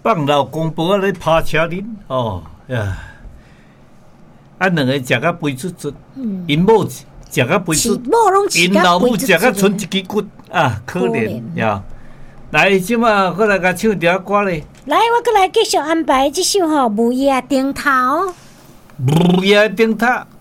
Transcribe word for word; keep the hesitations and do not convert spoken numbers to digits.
放老公婆咧拍车恁哦呀，啊两个食到飞出出，因某食到飞出，因老母食到剩一支骨啊，可怜呀！来，即马过来甲唱条歌咧。 来，我过来继续安排这首吼《木叶顶头》。 木叶顶头，